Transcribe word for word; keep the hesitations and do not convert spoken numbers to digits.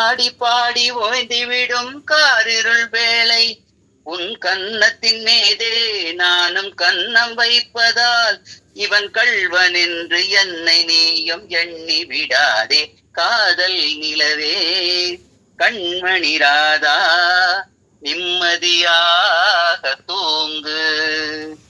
பாடி பாடி ஓய்ந்துவிடும் காரிருள் வேளை உன் கன்னத்தின் மீதே நானும் கன்னம் வைப்பதால் இவன் கள்வன் என்று என்னை நீயும் எண்ணி விடாதே காதல் நிலவே கண்மணி ராதா நிம்மதியாக தூங்கு.